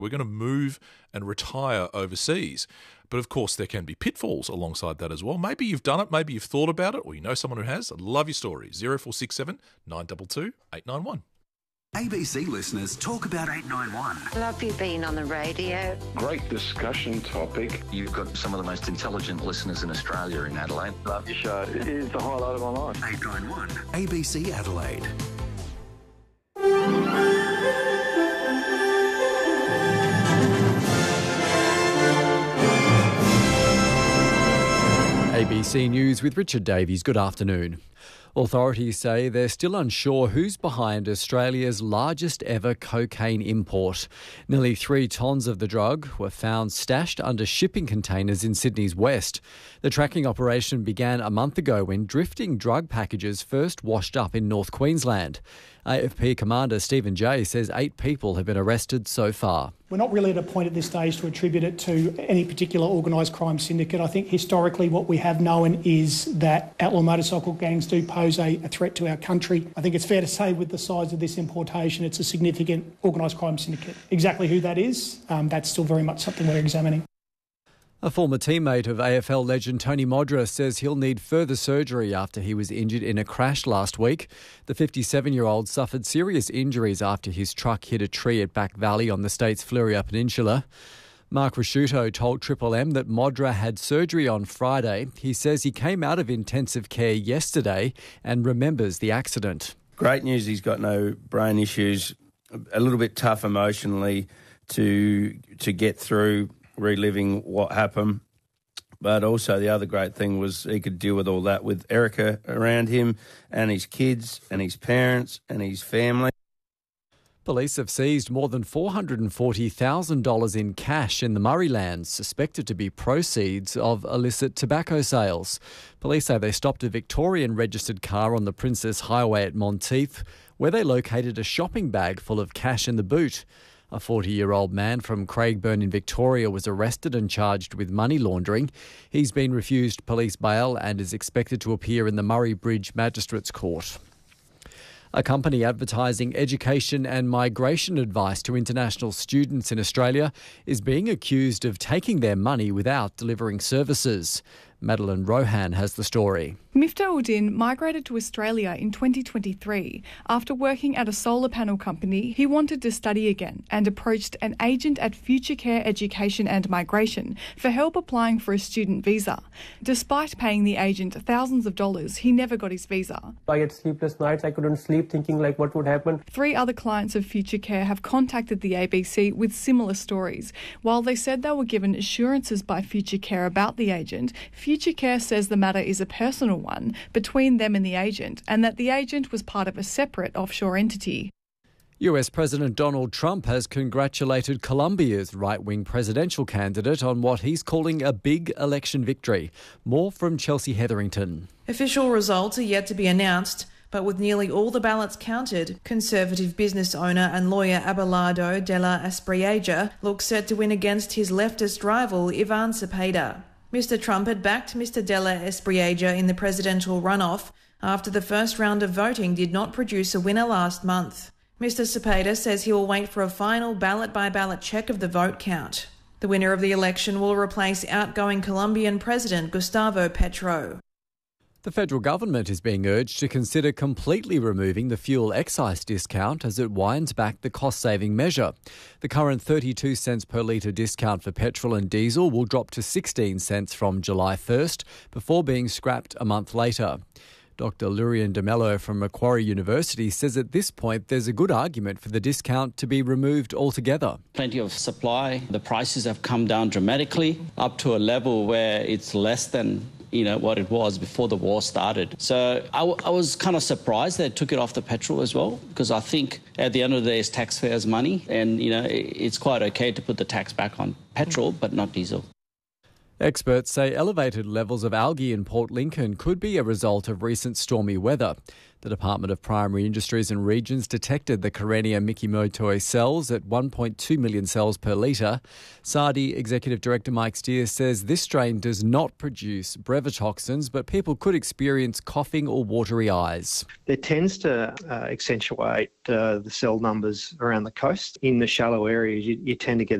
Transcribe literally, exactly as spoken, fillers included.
We're going to move and retire overseas. But of course, there can be pitfalls alongside that as well. Maybe you've done it, maybe you've thought about it, or you know someone who has. I'd love your story. zero four six seven, nine two two, eight nine one. A B C listeners talk about eight nine one. Love you being on the radio. Great discussion topic. You've got some of the most intelligent listeners in Australia in Adelaide. Love your show. It is the highlight of my life. eight nine one. A B C Adelaide. A B C News with Richard Davies. Good afternoon. Authorities say they're still unsure who's behind Australia's largest ever cocaine import. Nearly three tonnes of the drug were found stashed under shipping containers in Sydney's west. The tracking operation began a month ago when drifting drug packages first washed up in North Queensland. A F P commander Stephen Jay says eight people have been arrested so far. We're not really at a point at this stage to attribute it to any particular organised crime syndicate. I think historically what we have known is that outlaw motorcycle gangs do pose a, a threat to our country. I think it's fair to say with the size of this importation, it's a significant organised crime syndicate. Exactly who that is, um, that's still very much something we're examining. A former teammate of A F L legend Tony Modra says he'll need further surgery after he was injured in a crash last week. The fifty-seven-year-old suffered serious injuries after his truck hit a tree at Back Valley on the state's Fleurieu Peninsula. Mark Rasciuto told Triple M that Modra had surgery on Friday. He says he came out of intensive care yesterday and remembers the accident. Great news, he's got no brain issues. A little bit tough emotionally to to get through reliving what happened. But also the other great thing was he could deal with all that with Erica around him and his kids and his parents and his family. Police have seized more than four hundred forty thousand dollars in cash in the Murraylands, suspected to be proceeds of illicit tobacco sales. Police say they stopped a Victorian registered car on the Princess Highway at Monteith, where they located a shopping bag full of cash in the boot. A forty-year-old man from Craigburn in Victoria was arrested and charged with money laundering. He's been refused police bail and is expected to appear in the Murray Bridge Magistrates Court. A company advertising education and migration advice to international students in Australia is being accused of taking their money without delivering services. Madeline Rohan has the story. Miftah-Uddin migrated to Australia in twenty twenty-three. After working at a solar panel company, he wanted to study again and approached an agent at Future Care Education and Migration for help applying for a student visa. Despite paying the agent thousands of dollars, he never got his visa. I had sleepless nights. I couldn't sleep thinking like what would happen. Three other clients of Future Care have contacted the A B C with similar stories. While they said they were given assurances by Future Care about the agent, Future Care says the matter is a personal one between them and the agent, and that the agent was part of a separate offshore entity. U S President Donald Trump has congratulated Colombia's right-wing presidential candidate on what he's calling a big election victory. More from Chelsea Hetherington. Official results are yet to be announced, but with nearly all the ballots counted, conservative business owner and lawyer Abelardo de la Espriella looks set to win against his leftist rival Ivan Cepeda. Mister Trump had backed Mister de la Espriella in the presidential runoff after the first round of voting did not produce a winner last month. Mister Cepeda says he will wait for a final ballot-by-ballot check of the vote count. The winner of the election will replace outgoing Colombian President Gustavo Petro. The federal government is being urged to consider completely removing the fuel excise discount as it winds back the cost-saving measure. The current thirty-two cents per litre discount for petrol and diesel will drop to sixteen cents from July first before being scrapped a month later. Doctor Lurian de Mello from Macquarie University says at this point there's a good argument for the discount to be removed altogether. Plenty of supply. The prices have come down dramatically up to a level where it's less than you know, what it was before the war started. So I, w- I was kind of surprised they took it off the petrol as well, because I think at the end of the day it's taxpayers' money, and, you know, it's quite okay to put the tax back on petrol, but not diesel. Experts say elevated levels of algae in Port Lincoln could be a result of recent stormy weather. The Department of Primary Industries and Regions detected the Karenia mikimotoi cells at one point two million cells per litre. SARDI Executive Director Mike Steer says this strain does not produce brevetoxins, but people could experience coughing or watery eyes. It tends to uh, accentuate uh, the cell numbers around the coast. In the shallow areas, you, you tend to get